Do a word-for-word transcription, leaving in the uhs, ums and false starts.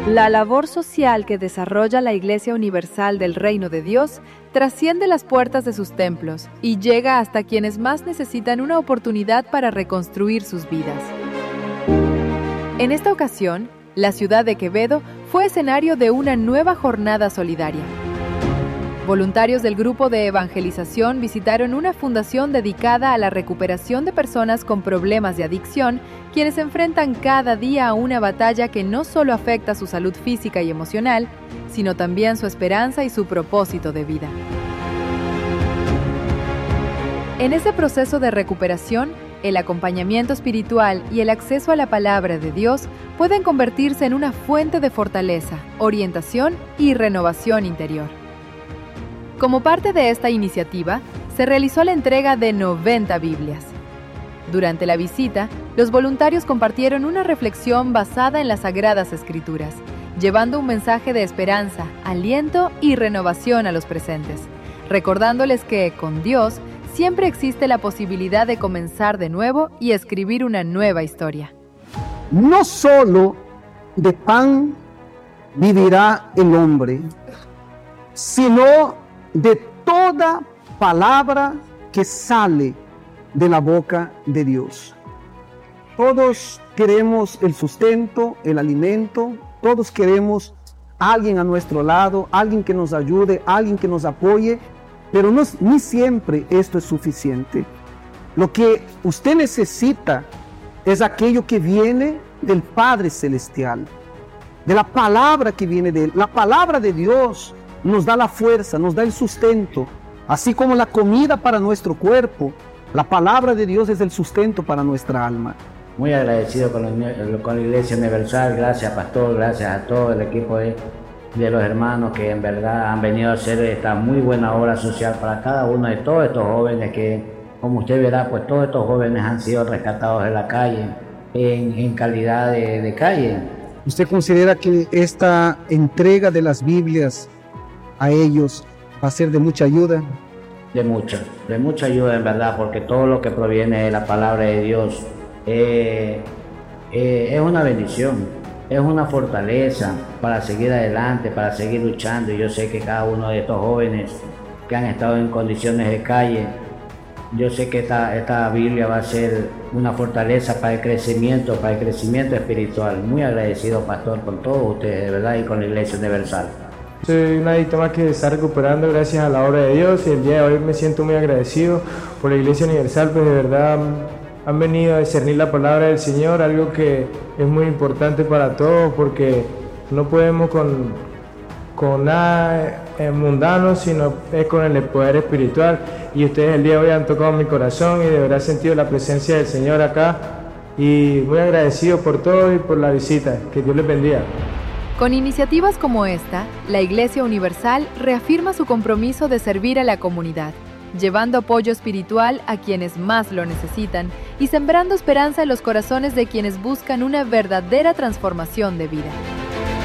La labor social que desarrolla la Iglesia Universal del Reino de Dios trasciende las puertas de sus templos y llega hasta quienes más necesitan una oportunidad para reconstruir sus vidas. En esta ocasión, la ciudad de Quevedo fue escenario de una nueva jornada solidaria. Voluntarios del grupo de evangelización visitaron una fundación dedicada a la recuperación de personas con problemas de adicción, quienes enfrentan cada día a una batalla que no solo afecta su salud física y emocional, sino también su esperanza y su propósito de vida. En ese proceso de recuperación, el acompañamiento espiritual y el acceso a la palabra de Dios pueden convertirse en una fuente de fortaleza, orientación y renovación interior. Como parte de esta iniciativa, se realizó la entrega de noventa Biblias. Durante la visita, los voluntarios compartieron una reflexión basada en las Sagradas Escrituras, llevando un mensaje de esperanza, aliento y renovación a los presentes, recordándoles que, con Dios, siempre existe la posibilidad de comenzar de nuevo y escribir una nueva historia. No solo de pan vivirá el hombre, sino de toda palabra que sale de la boca de Dios. Todos queremos el sustento, el alimento, todos queremos alguien a nuestro lado, alguien que nos ayude, alguien que nos apoye, pero no, ni siempre esto es suficiente. Lo que usted necesita es aquello que viene del Padre Celestial, de la palabra que viene de Él. La palabra de Dios nos da la fuerza, nos da el sustento, así como la comida para nuestro cuerpo. La palabra de Dios es el sustento para nuestra alma. Muy agradecido con la, con la Iglesia Universal. Gracias, pastor, gracias a todo el equipo de, de los hermanos que en verdad han venido a hacer esta muy buena obra social para cada uno de todos estos jóvenes que, como usted verá, pues todos estos jóvenes han sido rescatados de la calle, en, en calidad de, de calle. ¿Usted considera que esta entrega de las Biblias a ellos va a ser de mucha ayuda? De mucha, de mucha ayuda en verdad, porque todo lo que proviene de la palabra de Dios eh, eh, es una bendición, es una fortaleza para seguir adelante, para seguir luchando. Y yo sé que cada uno de estos jóvenes que han estado en condiciones de calle, yo sé que esta, esta Biblia va a ser una fortaleza para el crecimiento, para el crecimiento espiritual. Muy agradecido, pastor, con todos ustedes, de verdad, y con la Iglesia Universal. Soy un adicto más que se está recuperando gracias a la obra de Dios, y el día de hoy me siento muy agradecido por la Iglesia Universal, pues de verdad han venido a discernir la palabra del Señor, algo que es muy importante para todos, porque no podemos con, con nada mundano, sino es con el poder espiritual, y ustedes el día de hoy han tocado mi corazón y de verdad he sentido la presencia del Señor acá, y muy agradecido por todo y por la visita. Que Dios les bendiga. Con iniciativas como esta, la Iglesia Universal reafirma su compromiso de servir a la comunidad, llevando apoyo espiritual a quienes más lo necesitan y sembrando esperanza en los corazones de quienes buscan una verdadera transformación de vida.